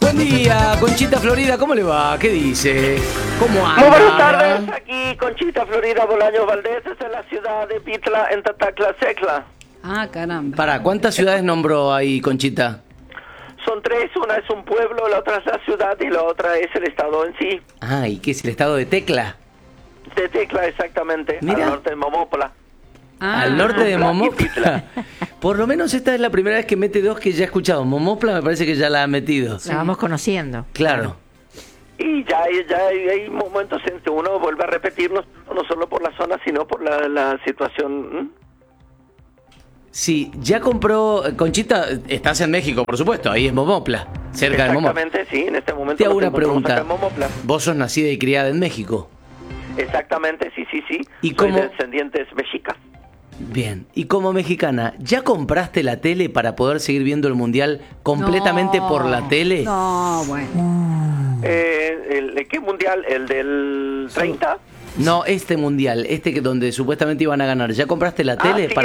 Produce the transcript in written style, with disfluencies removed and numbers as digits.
Buen día, Conchita Florida, ¿cómo le va? ¿Qué dice? ¿Cómo anda? Muy buenas tardes, aquí Conchita Florida Bolaños Valdés, desde la ciudad de Pitla, en Tatacla, Secla. Ah, caramba. Para, ¿cuántas ciudades nombró ahí, Conchita? Son tres, una es un pueblo, la otra es la ciudad y la otra es el estado en sí. Ah, ¿y qué es el estado de Tecla? De Tecla, exactamente, Mira. al norte de Momópola. Al norte de Momopla y Momopla. Pitla. Por lo menos esta es la primera vez que mete dos que ya he escuchado. Momopla me parece que ya la ha metido. Sí. La vamos conociendo. Claro. Y ya hay momentos en que uno vuelve a repetirnos, no solo por la zona, sino por la situación. Sí, ya compró, Conchita, estás en México, por supuesto, ahí es Momopla, cerca de Momopla. Exactamente, sí, en este momento Te hago nos una encontramos pregunta. acá en Momopla. Vos sos nacida y criada en México. Exactamente, sí. ¿Y Soy cómo? de descendientes mexicas. Bien, y como mexicana, ¿ya compraste la tele para poder seguir viendo el Mundial completamente No. por la tele? No, bueno. ¿Qué mundial? ¿El del 30? No, este Mundial, este que donde supuestamente iban a ganar. ¿Ya compraste la tele sí, para